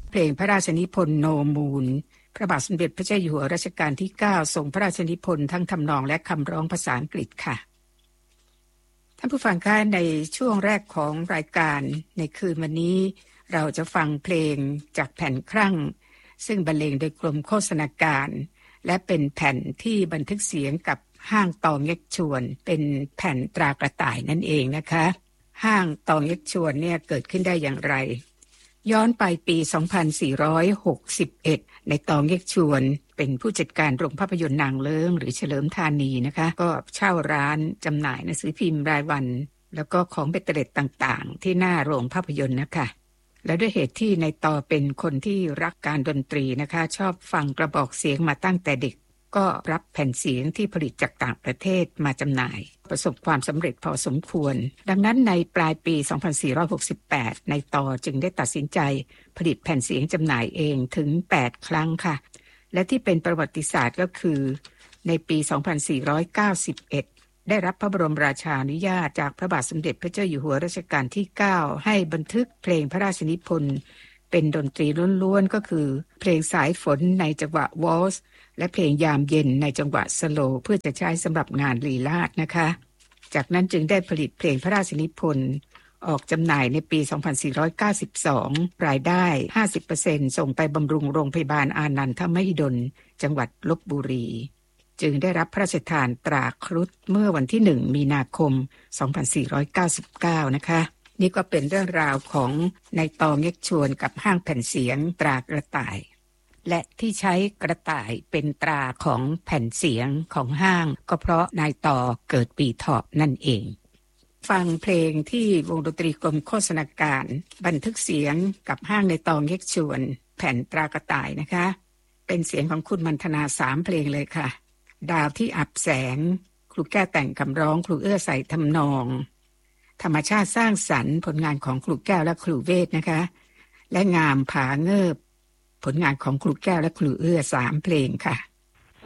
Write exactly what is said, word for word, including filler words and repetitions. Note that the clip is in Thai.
เพลงพระราชนิพนธ์โนมูลพระบาทสมเด็จพระเจ้าอยู่หัวรัชกาลที่เก้าทรงพระราชนิพนธ์ทั้งทำนองและคำร้องภาษาอังกฤษค่ะท่านผู้ฟังคะในช่วงแรกของรายการในคืนวันนี้เราจะฟังเพลงจากแผ่นครั่งซึ่งบรรเลงโดยกรมโฆษณาการและเป็นแผ่นที่บันทึกเสียงกับห้างตองเย็กชวนเป็นแผ่นตรากระต่ายนั่นเองนะคะห้างตองเย็กชวนเนี่ยเกิดขึ้นได้อย่างไรย้อนไปปี สองพันสี่ร้อยหกสิบเอ็ด ในตองเย็กชวนเป็นผู้จัดการโรงภาพยนตร์นางเลิ้งหรือเฉลิมธานีนะคะก็เช่าร้านจำหน่ายหนังสือพิมพ์รายวันแล้วก็ของเบ็ดเตล็ดต่างๆที่หน้าโรงภาพยนตร์นะคะและด้วยเหตุที่ในต่อเป็นคนที่รักการดนตรีนะคะชอบฟังกระบอกเสียงมาตั้งแต่เด็กก็รับแผ่นเสียงที่ผลิตจากต่างประเทศมาจำหน่ายประสบความสำเร็จพอสมควรดังนั้นในปลายปี สองพันสี่ร้อยหกสิบแปด ในต่อจึงได้ตัดสินใจผลิตแผ่นเสียงจำหน่ายเองถึงแปดครั้งค่ะและที่เป็นประวัติศาสตร์ก็คือในปี สองพันสี่ร้อยเก้าสิบเอ็ด ได้รับพระบรมราชานุญาตจากพระบาทสมเด็จพระเจ้าอยู่หัวรัชกาลที่เก้าให้บันทึกเพลงพระราชนิพนธ์เป็นดนตรีล้วนๆก็คือเพลงสายฝนในจังหวะวอลซ์และเพลงยามเย็นในจังหวะสโลว์เพื่อจะใช้สำหรับงานลีลาศนะคะจากนั้นจึงได้ผลิตเพลงพระราชนิพนธ์ออกจำหน่ายในปี สองพันสี่ร้อยเก้าสิบสอง รายได้ ห้าสิบเปอร์เซ็นต์ ส่งไปบำรุงโรงพยาบาลอานันทมหิดลจังหวัดลพบุรีจึงได้รับพระราชทานตราครุฑเมื่อวันที่หนึ่งมีนาคม สองพันสี่ร้อยเก้าสิบเก้า นะคะนี่ก็เป็นเรื่องราวของนายตองเย็กชวนกับห้างแผ่นเสียงตรากระต่ายและที่ใช้กระต่ายเป็นตราของแผ่นเสียงของห้างก็เพราะนายต่อเกิดปีเถาะนั่นเองฟังเพลงที่วงดนตรีกรมโฆษณาการบันทึกเสียงกับห้างนายตองเย็กชวนแผ่นตรากระต่ายนะคะเป็นเสียงของคุณมันธนาสามเพลงเลยค่ะดาวที่อับแสงครูแก้วแต่งคำร้องครูเอื้อใส่ทำนองธรรมชาติสร้างสรรค์ผลงานของครูแก้วและครูเวทนะคะและงามผาเงิบผลงานของครูแก้วและครูเอื้อสามเพลงค่ะ